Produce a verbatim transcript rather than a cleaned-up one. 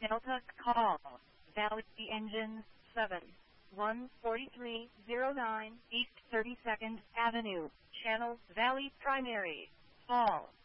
Delta call. Valley engine seven one four three zero nine East thirty-second Avenue, Channel Valley Primary. Call.